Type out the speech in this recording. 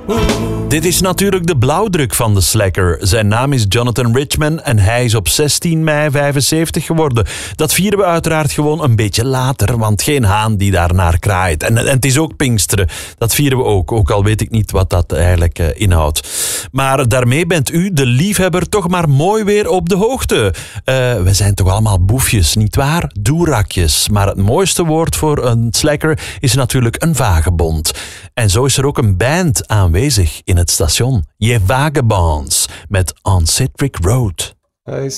Dit is natuurlijk de blauwdruk van de Slacker. Zijn naam is Jonathan Richman en hij is op 16 mei 75 geworden. Dat vieren we uiteraard gewoon een beetje later, want geen haan die daarnaar kraait. En het is ook Pinksteren. Dat vieren we ook al weet ik niet wat dat eigenlijk inhoudt. Maar daarmee bent u, de liefhebber, toch maar mooi weer op de hoogte. We zijn toch allemaal boefjes, nietwaar? Doerakjes. Maar het mooiste woord voor een slacker is natuurlijk een vagebond. En zo is er ook een band aanwezig in het station. Je Vagabonds met On Citric Road.